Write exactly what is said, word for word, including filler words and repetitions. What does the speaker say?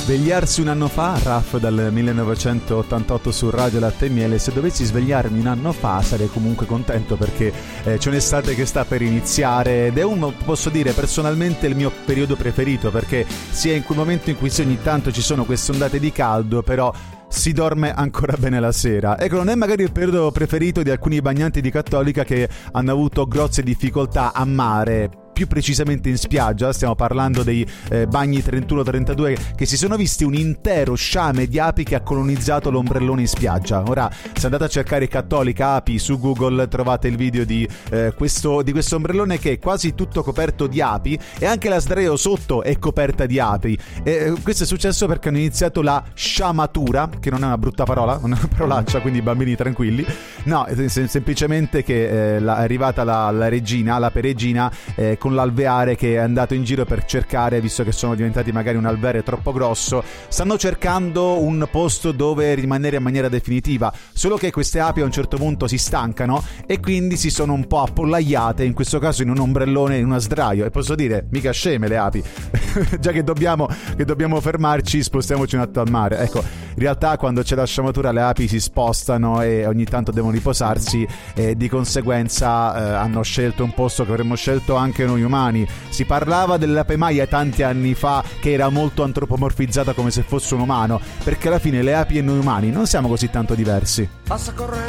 Svegliarsi un anno fa, Raff dal millenovecentottantotto su Radio Latte e Miele. Se dovessi svegliarmi un anno fa sarei comunque contento, perché eh, c'è un'estate che sta per iniziare ed è uno, posso dire personalmente, il mio periodo preferito, perché sia in quel momento in cui sì, ogni tanto ci sono queste ondate di caldo, però si dorme ancora bene la sera. Ecco, non è magari il periodo preferito di alcuni bagnanti di Cattolica che hanno avuto grosse difficoltà a mare, più precisamente in spiaggia. Stiamo parlando dei eh, bagni trentuno trentadue, che si sono visti un intero sciame di api che ha colonizzato l'ombrellone in spiaggia. Ora, se andate a cercare Cattolica api su Google, trovate il video di, eh, questo, di questo ombrellone che è quasi tutto coperto di api, e anche la sdraio sotto è coperta di api. E questo è successo perché hanno iniziato la sciamatura, che non è una brutta parola, una parolaccia, quindi bambini tranquilli. No, è semplicemente che eh, la, è arrivata la, la regina, la peregina, eh, con l'alveare, che è andato in giro per cercare, visto che sono diventati magari un alveare troppo grosso, stanno cercando un posto dove rimanere in maniera definitiva, solo che queste api a un certo punto si stancano e quindi si sono un po' appollaiate, in questo caso in un ombrellone, in una sdraio. E posso dire, mica sceme le api. Già che dobbiamo, che dobbiamo fermarci, spostiamoci un attimo al mare. Ecco, in realtà quando c'è la sciamatura le api si spostano e ogni tanto devono riposarsi, e di conseguenza eh, hanno scelto un posto che avremmo scelto anche noi umani. Si parlava dell'ape maia tanti anni fa, che era molto antropomorfizzata come se fosse un umano, perché alla fine le api e noi umani non siamo così tanto diversi.